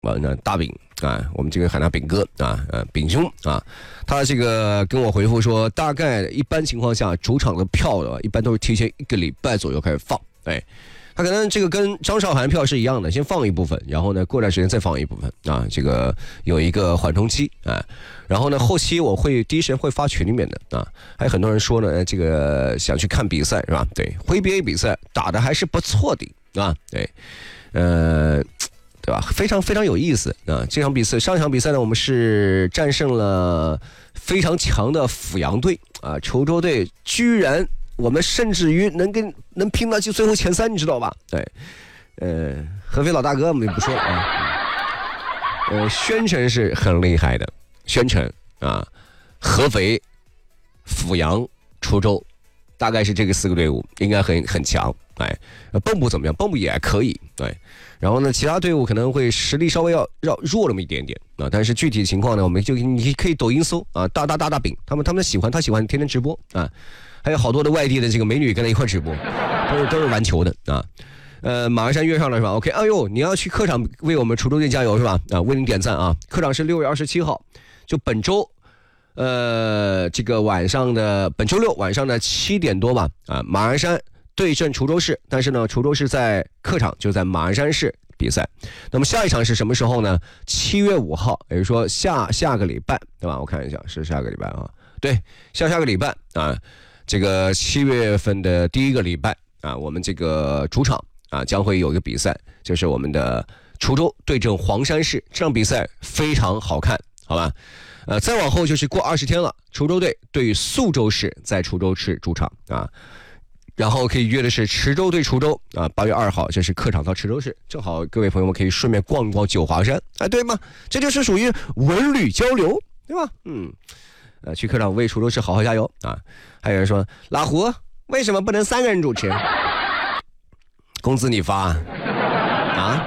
那大饼啊，我们这个喊他饼哥啊，饼兄啊，他这个跟我回复说，大概一般情况下主场的票的一般都是提前1个礼拜左右开始放，他可能这个跟张韶涵票是一样的，先放一部分，然后呢过段时间再放一部分啊，这个有一个缓冲期啊，然后呢后期我会第一时间会发群里面的啊，还有很多人说呢，这个想去看比赛是吧？对，徽 BA 比赛打的还是不错的啊，对，对吧？非常非常有意思啊！上一场比赛呢，我们是战胜了非常强的阜阳队啊，滁州队居然。我们甚至于能拼到最后前3，你知道吧？对，合肥老大哥我们就不说啊。宣城是很厉害的，宣城啊，合肥、阜阳、滁州，大概是这个4个队伍应该很强。蚌埠怎么样？蚌埠也可以。对，然后呢，其他队伍可能会实力稍微要弱那么一点点啊，但是具体情况呢，我们你可以抖音搜啊，大饼，他们他喜欢天天直播啊。还有好多的外地的这个美女跟他一块直播，都是玩球的啊。马鞍山约上了是吧 ？OK， 哎呦，你要去客场为我们滁州队加油是吧？啊，为您点赞啊！客场是6月27号，就本周，这个本周六晚上的7点多吧啊，马鞍山对阵滁州市，但是呢，滁州市在客场就在马鞍山市比赛。那么下一场是什么时候呢？7月5号，也就是说下个礼拜对吧？我看一下是下个礼拜啊，对，下个礼拜啊。这个7月份的第1个礼拜啊，我们这个主场啊将会有一个比赛，就是我们的滁州对阵黄山市，这场比赛非常好看，好吧？再往后就是过20天了，滁州队对宿州市在滁州市主场啊，然后可以约的是池州对滁州啊，8月2号这是客场到池州市，正好各位朋友们可以顺便逛一逛九华山，对吗？这就是属于文旅交流，对吧？去客场为滁州市好好加油啊！还有人说老胡为什么不能3个人主持？工资你发啊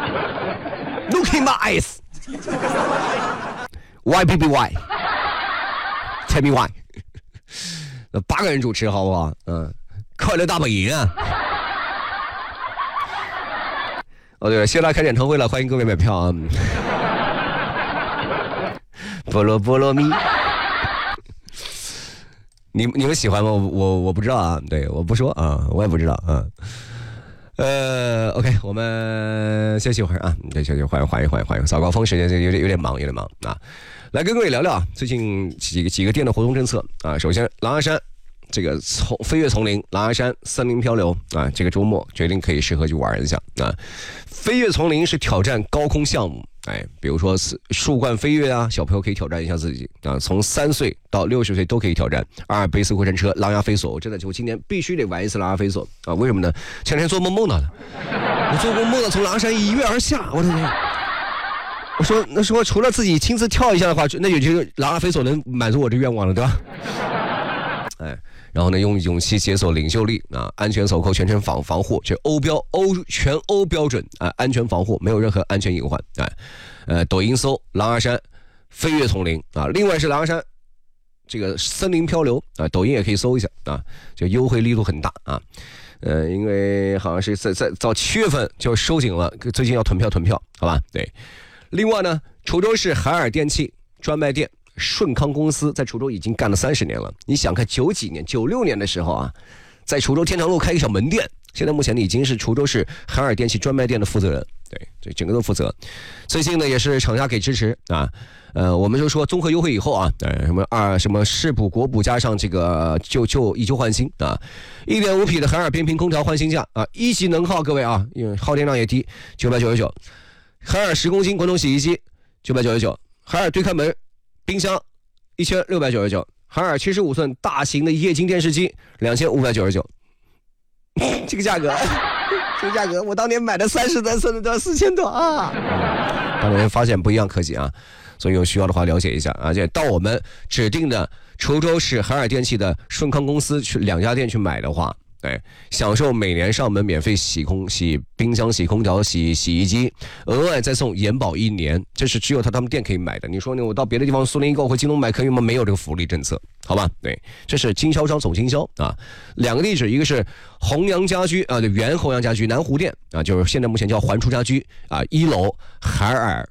？Look in my eyes. Why baby why? Tell me why. 8个人主持好不好？快乐大本营啊！对了，谢拉开演唱会了，欢迎各位买票啊！菠萝蜜。你们喜欢吗？我不知道啊，对，我不说啊，我也不知道啊。OK， 我们休息一会儿啊，对，休息缓一，早高峰时间有点忙啊。来跟各位聊聊最近几个店的活动政策啊。首先，狼牙山这个飞跃丛林，狼牙山森林漂流啊，这个周末决定可以适合去玩一下啊。飞跃丛林是挑战高空项目。比如说树冠飞跃啊，小朋友可以挑战一下自己啊，从3岁到60岁都可以挑战。阿尔卑斯过山车、狼牙飞索，我真的我今年必须得玩一次狼牙飞索啊！为什么呢？前天做梦到的，我做过梦到从狼牙山一跃而下，我的天！我说那时候除了自己亲自跳一下的话，那也就狼牙飞索能满足我这愿望了，对吧？然后呢，用勇气解锁领袖力啊，安全锁扣全程防护，这全欧标准啊，安全防护，没有任何安全隐患抖音搜狼牙山飞跃丛林啊，另外是狼牙山这个森林漂流啊，抖音也可以搜一下啊，这优惠力度很大啊，因为好像是在到7月份就收紧了，最近要囤票，好吧？对，另外呢，滁州市海尔电器专卖店。顺康公司在滁州已经干了30年了，你想看96年的时候啊，在滁州天长路开一个小门店，现在目前已经是滁州市海尔电器专卖店的负责人，对，整个都负责。最近呢也是厂家给支持啊，我们就说综合优惠以后啊，什么市补国补加上这个以旧换新啊，1.5匹的海尔变频空调换新价啊，1级能耗各位啊，因为耗电量也低，999，海尔10公斤滚筒洗衣机999，海尔对开门。冰箱1699，海尔75寸大型的液晶电视机2599，这个价格，我当年买的33寸的都要4000多啊！当年发现不一样科技啊，所以有需要的话了解一下，而且到我们指定的滁州市海尔电器的顺康公司去2家店去买的话。享受每年上门免费洗冰箱、洗空调、洗衣机，额外再送延保1年，这是只有他们店可以买的。你说呢？我到别的地方苏宁购或京东买可以吗？没有这个福利政策，好吧？对，这是经销商总经销啊。2个地址，一个是弘扬家居啊，原弘扬家居南湖店啊，就是现在目前叫环出家居啊，1楼海尔